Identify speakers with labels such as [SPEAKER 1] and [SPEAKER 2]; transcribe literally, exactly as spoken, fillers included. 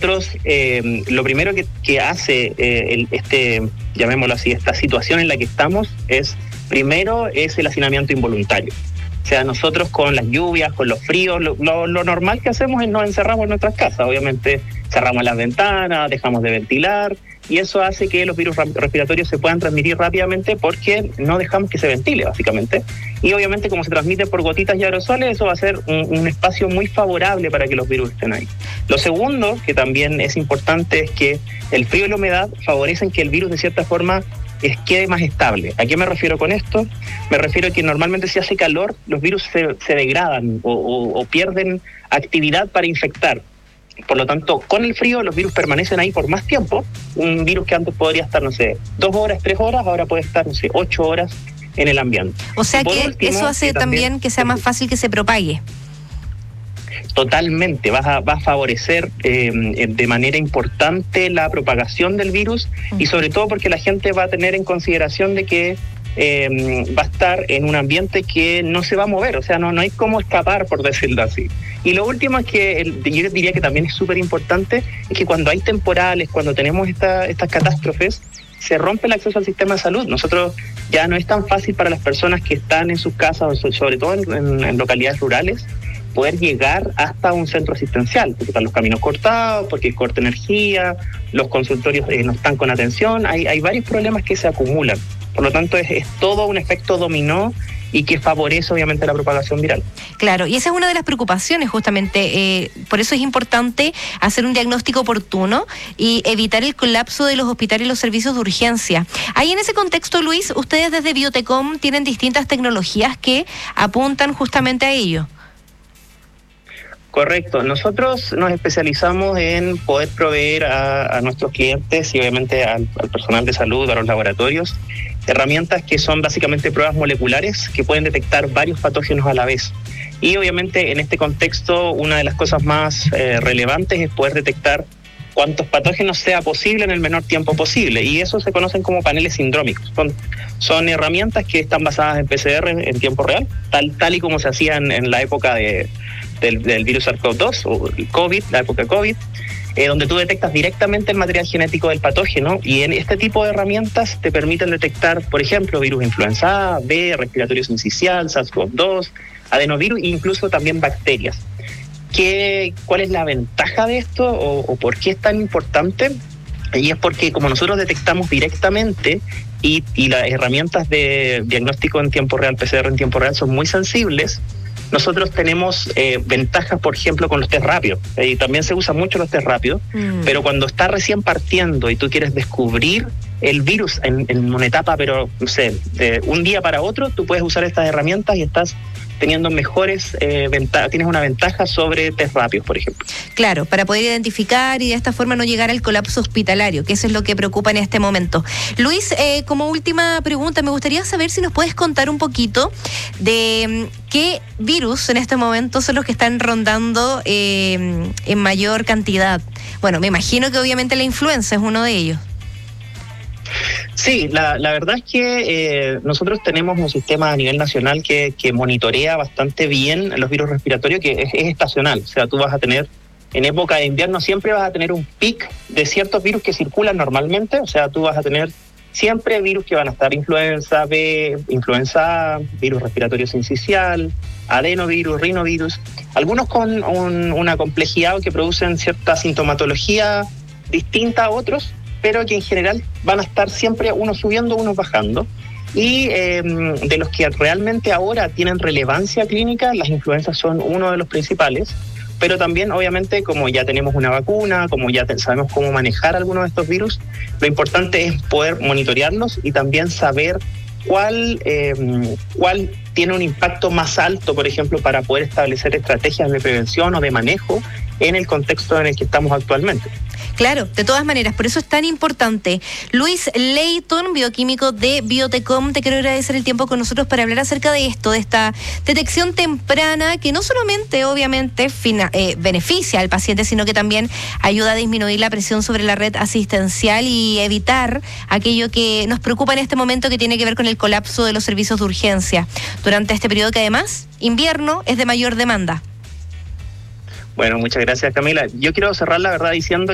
[SPEAKER 1] nosotros, eh, lo primero que, que hace eh, el, este, llamémoslo así, esta situación en la que estamos es, primero, es el hacinamiento involuntario. O sea, nosotros con las lluvias, con los fríos, lo, lo, lo normal que hacemos es nos encerramos en nuestras casas. Obviamente cerramos las ventanas, dejamos de ventilar, y eso hace que los virus respiratorios se puedan transmitir rápidamente porque no dejamos que se ventile, básicamente. Y obviamente, como se transmite por gotitas y aerosoles, eso va a ser un, un espacio muy favorable para que los virus estén ahí. Lo segundo, que también es importante, es que el frío y la humedad favorecen que el virus, de cierta forma, es, quede más estable. ¿A qué me refiero con esto? Me refiero a que normalmente si hace calor, los virus se, se degradan o, o, o pierden actividad para infectar. Por lo tanto, con el frío los virus permanecen ahí por más tiempo. Un virus que antes podría estar, no sé, dos horas, tres horas, ahora puede estar, no sé, ocho horas en el ambiente.
[SPEAKER 2] O sea que último, eso hace que también, también que sea más fácil que se propague.
[SPEAKER 1] Totalmente, vas a, va a favorecer eh, de manera importante la propagación del virus, uh-huh. y sobre todo porque la gente va a tener en consideración de que eh, va a estar en un ambiente que no se va a mover, o sea, no, no hay cómo escapar, por decirlo así. Y lo último es que, el, yo diría que también es súper importante, es que cuando hay temporales, cuando tenemos esta, estas catástrofes, se rompe el acceso al sistema de salud. Nosotros ya no es tan fácil para las personas que están en sus casas, sobre todo en, en, en localidades rurales, poder llegar hasta un centro asistencial, porque están los caminos cortados, porque hay corta energía, los consultorios eh, no están con atención, hay, hay varios problemas que se acumulan. Por lo tanto, es, es todo un efecto dominó y que favorece obviamente la propagación viral.
[SPEAKER 2] Claro, y esa es una de las preocupaciones justamente, eh, por eso es importante hacer un diagnóstico oportuno y evitar el colapso de los hospitales y los servicios de urgencia. Ahí en ese contexto, Luis, ustedes desde Biotecom tienen distintas tecnologías que apuntan justamente a ello.
[SPEAKER 1] Correcto. Nosotros nos especializamos en poder proveer a, a nuestros clientes y obviamente al, al personal de salud, a los laboratorios, herramientas que son básicamente pruebas moleculares que pueden detectar varios patógenos a la vez. Y obviamente en este contexto una de las cosas más eh, relevantes es poder detectar cuántos patógenos sea posible en el menor tiempo posible. Y eso se conocen como paneles sindrómicos. Son, son herramientas que están basadas en P C R en, en tiempo real, tal, tal y como se hacía en, en la época de... Del, del virus SARS-CoV dos o el COVID, la época COVID, eh, donde tú detectas directamente el material genético del patógeno, y en este tipo de herramientas te permiten detectar, por ejemplo, virus influenza A, B, respiratorio sincicial, SARS-CoV dos, adenovirus e incluso también bacterias. ¿Qué, ¿Cuál es la ventaja de esto o, o por qué es tan importante? Y es porque como nosotros detectamos directamente y, y las herramientas de diagnóstico en tiempo real, P C R en tiempo real, son muy sensibles, nosotros tenemos eh, ventajas, por ejemplo, con los test rápidos. Eh, y también se usan mucho los test rápidos, mm. pero cuando está recién partiendo y tú quieres descubrir el virus en, en una etapa, pero no sé, de un día para otro, tú puedes usar estas herramientas y estás teniendo mejores eh, ventajas, tienes una ventaja sobre test rápidos, por ejemplo.
[SPEAKER 2] Claro, para poder identificar y de esta forma no llegar al colapso hospitalario, que eso es lo que preocupa en este momento. Luis, eh, como última pregunta, me gustaría saber si nos puedes contar un poquito de um, qué virus en este momento son los que están rondando eh, en mayor cantidad. Bueno, me imagino que obviamente la influenza es uno de ellos.
[SPEAKER 1] Sí, la, la verdad es que eh, nosotros tenemos un sistema a nivel nacional que, que monitorea bastante bien los virus respiratorios, que es, es estacional. O sea, tú vas a tener, en época de invierno siempre vas a tener un pic de ciertos virus que circulan normalmente. O sea, tú vas a tener siempre virus que van a estar influenza B, influenza A, virus respiratorio sincicial, adenovirus, rinovirus. Algunos con un, una complejidad que producen cierta sintomatología distinta a otros, pero que en general van a estar siempre unos subiendo, unos bajando. Y eh, de los que realmente ahora tienen relevancia clínica, las influencias son uno de los principales, pero también obviamente como ya tenemos una vacuna, como ya te, sabemos cómo manejar algunos de estos virus, lo importante es poder monitorearlos y también saber cuál, eh, cuál tiene un impacto más alto, por ejemplo, para poder establecer estrategias de prevención o de manejo en el contexto en el que estamos actualmente.
[SPEAKER 2] Claro, de todas maneras, por eso es tan importante. Luis Leighton, bioquímico de Biotecom, te quiero agradecer el tiempo con nosotros para hablar acerca de esto, de esta detección temprana que no solamente, obviamente, fina, eh, beneficia al paciente, sino que también ayuda a disminuir la presión sobre la red asistencial y evitar aquello que nos preocupa en este momento, que tiene que ver con el colapso de los servicios de urgencia durante este periodo que además, invierno, es de mayor demanda.
[SPEAKER 1] Bueno, muchas gracias, Camila. Yo quiero cerrar la verdad diciendo